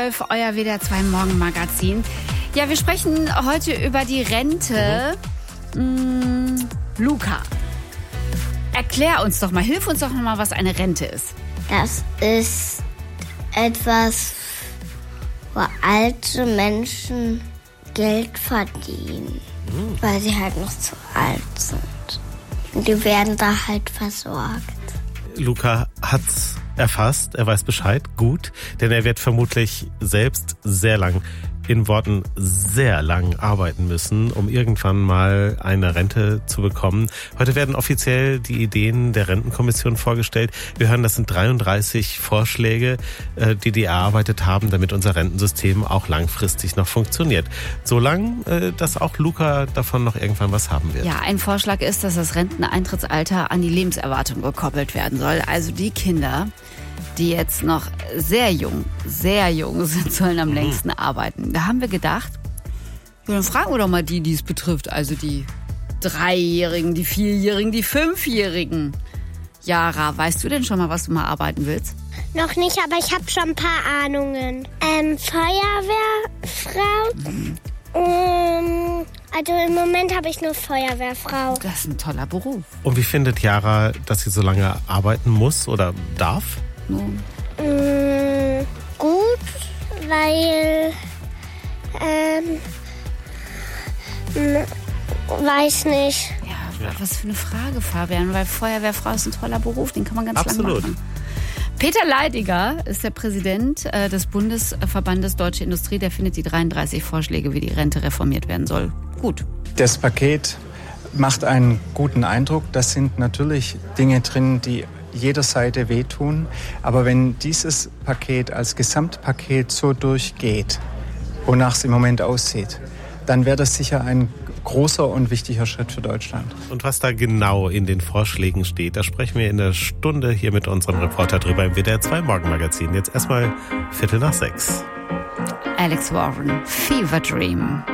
12, euer WDR 2 Morgenmagazin. Ja, wir sprechen heute über die Rente. Luca, erklär uns doch mal, hilf uns doch mal, was eine Rente ist. Das ist etwas, wo alte Menschen Geld verdienen, weil sie halt noch zu alt sind. Und die werden da halt versorgt. Luca hat's erfasst, er weiß Bescheid, gut, denn er wird vermutlich selbst sehr lang, in Worten sehr lang arbeiten müssen, um irgendwann mal eine Rente zu bekommen. Heute werden offiziell die Ideen der Rentenkommission vorgestellt. Wir hören, das sind 33 Vorschläge, die die erarbeitet haben, damit unser Rentensystem auch langfristig noch funktioniert. So lang, dass auch Luca davon noch irgendwann was haben wird. Ja, ein Vorschlag ist, dass das Renteneintrittsalter an die Lebenserwartung gekoppelt werden soll. Also die Kinder, die jetzt noch sehr jung sind, sollen am längsten arbeiten. Da haben wir gedacht, dann fragen wir doch mal die es betrifft. Also die 3-Jährigen, die 4-Jährigen, die 5-Jährigen. Jara, weißt du denn schon mal, was du mal arbeiten willst? Noch nicht, aber ich habe schon ein paar Ahnungen. Feuerwehrfrau. Also im Moment habe ich nur Feuerwehrfrau. Das ist ein toller Beruf. Und wie findet Jara, dass sie so lange arbeiten muss oder darf? Gut, weil, weiß nicht. Ja, was für eine Frage, Fabian, weil Feuerwehrfrau ist ein toller Beruf, den kann man ganz lang machen. Peter Leidiger ist der Präsident des Bundesverbandes Deutsche Industrie, der findet die 33 Vorschläge, wie die Rente reformiert werden soll, gut. Das Paket macht einen guten Eindruck. Das sind natürlich Dinge drin, die jeder Seite wehtun. Aber wenn dieses Paket als Gesamtpaket so durchgeht, wonach es im Moment aussieht, dann wäre das sicher ein großer und wichtiger Schritt für Deutschland. Und was da genau in den Vorschlägen steht, da sprechen wir in der Stunde hier mit unserem Reporter drüber im WDR 2 Morgenmagazin. Jetzt erstmal 5:45. Alex Warren, Fever Dream.